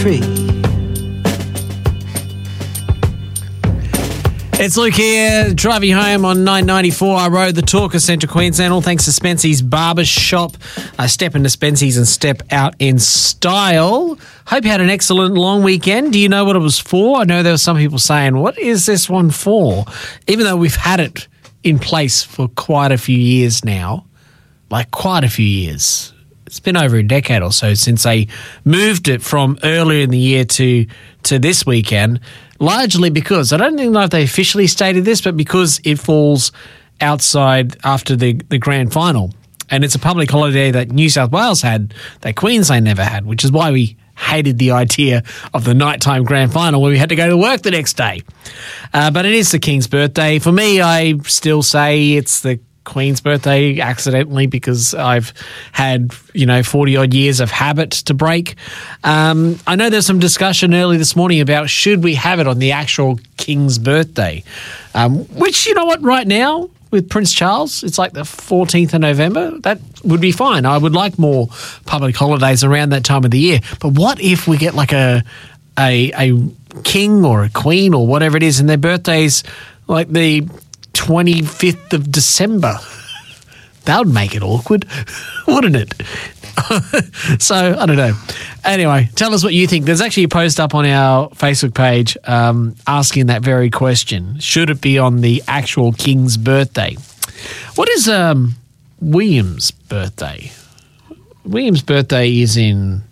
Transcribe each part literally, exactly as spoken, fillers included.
It's Luke here, driving you home on nine ninety-four R Road, the talk of Central Queensland. All thanks to Spency's Barber Shop. Uh, step into Spency's and step out in style. Hope you had an excellent long weekend. Do you know what it was for? I know there were some people saying, what is this one for? Even though we've had it in place for quite a few years now, like quite a few years. It's been over a decade or so since they moved it from earlier in the year to to this weekend, largely because, I don't even know if they officially stated this, but because it falls outside after the, the grand final. And it's a public holiday that New South Wales had, that Queensland never had, which is why we hated the idea of the nighttime grand final where we had to go to work the next day. Uh, but it is the King's birthday. For me, I still say it's the Queen's birthday accidentally because I've had, you know, forty-odd years of habit to break. Um, I know there's some discussion early this morning about should we have it on the actual King's birthday, um, which, you know what, right now with Prince Charles, it's like the fourteenth of November. That would be fine. I would like more public holidays around that time of the year. But what if we get like a a, a king or a queen or whatever it is and their birthdays like the twenty-fifth of December? That would make it awkward, wouldn't it? So, I don't know. Anyway, tell us what you think. There's actually a post up on our Facebook page um, asking that very question. Should it be on the actual King's birthday? What is um, William's birthday? William's birthday is in...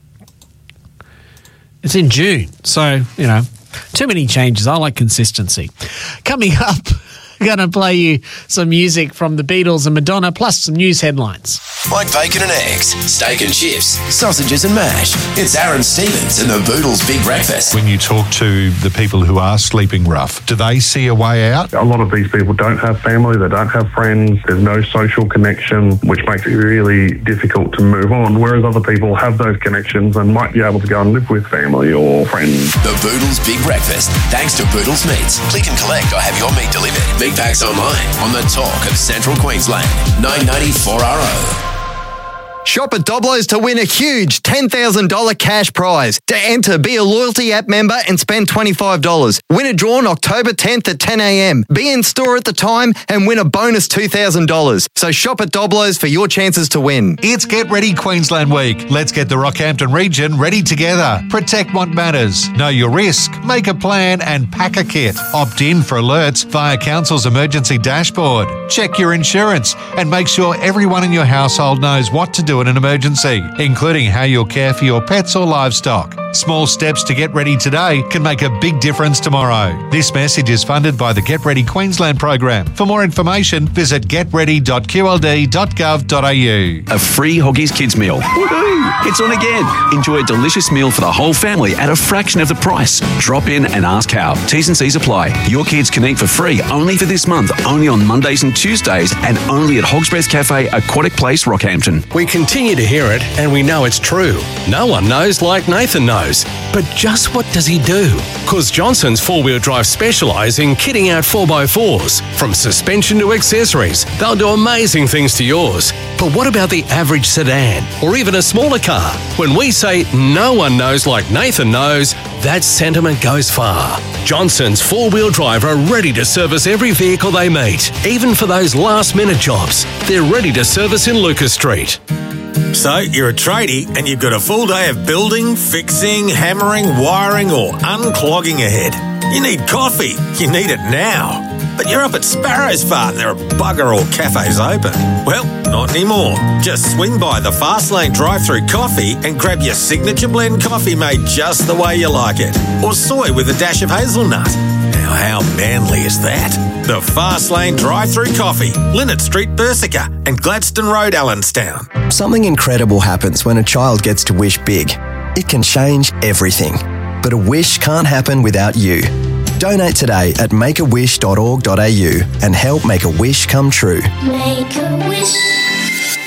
It's in June. So, you know, too many changes. I like consistency. Coming up, going to play you some music from the Beatles and Madonna, plus some news headlines. Like bacon and eggs, steak and chips, sausages and mash. It's Aaron Stevens and the Boodles Big Breakfast. When you talk to the people who are sleeping rough, do they see a way out? A lot of these people don't have family, they don't have friends, there's no social connection, which makes it really difficult to move on, whereas other people have those connections and might be able to go and live with family or friends. The Boodles Big Breakfast, thanks to Boodles Meats. Click and collect or have your meat delivered. Meat packs online on the talk of Central Queensland. nine ninety-four R O. Shop at Doblo's to win a huge ten thousand dollars cash prize. To enter, be a loyalty app member and spend twenty-five dollars. Win a draw on October tenth at ten a.m. Be in store at the time and win a bonus two thousand dollars. So shop at Doblo's for your chances to win. It's Get Ready Queensland Week. Let's get the Rockhampton region ready together. Protect what matters. Know your risk. Make a plan and pack a kit. Opt in for alerts via Council's emergency dashboard. Check your insurance and make sure everyone in your household knows what to do in an emergency, including how you'll care for your pets or livestock. Small steps to get ready today can make a big difference tomorrow. This message is funded by the Get Ready Queensland program. For more information, visit get ready dot q l d dot gov dot a u. A free Hoggies Kids meal. Woohoo! It's on again. Enjoy a delicious meal for the whole family at a fraction of the price. Drop in and ask how. T's and C's apply. Your kids can eat for free only for this month, only on Mondays and Tuesdays, and only at Hog's Breath Cafe, Aquatic Place, Rockhampton. We continue to hear it, and we know it's true. No one knows like Nathan knows. But just what does he do? Because Johnson's four-wheel drive specialise in kitting out four by fours. From suspension to accessories, they'll do amazing things to yours. But what about the average sedan, or even a smaller car? When we say no one knows like Nathan knows, that sentiment goes far. Johnson's four-wheel drive are ready to service every vehicle they meet, even for those last-minute jobs. They're ready to service in Lucas Street. So, you're a tradie and you've got a full day of building, fixing, hammering, wiring or unclogging ahead. You need coffee. You need it now. But you're up at Sparrow's Fart and there are bugger all cafes open. Well, not anymore. Just swing by the Fastlane drive-through coffee and grab your signature blend coffee made just the way you like it. Or soy with a dash of hazelnut. Now, how manly is that? The Fastlane drive-through coffee, Linnet Street, Bersica and Gladstone Road, Allenstown. Something incredible happens when a child gets to wish big. It can change everything. But a wish can't happen without you. Donate today at make a wish dot org dot a u and help make a wish come true. Make a wish.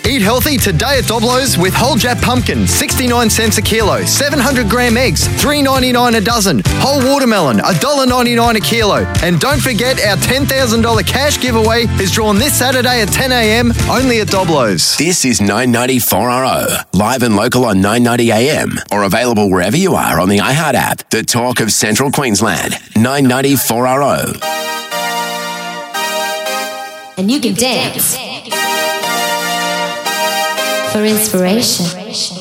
Eat healthy today at Doblo's with whole Jap pumpkin, sixty-nine cents a kilo, seven hundred gram eggs, three dollars ninety-nine a dozen, whole watermelon, one dollar ninety-nine a kilo. And don't forget our ten thousand dollars cash giveaway is drawn this Saturday at ten a.m. only at Doblo's. This is nine ninety-four R O, live and local on nine ninety A M, or available wherever you are on the iHeart app. The talk of Central Queensland, nine ninety-four R O. And you can dance for inspiration.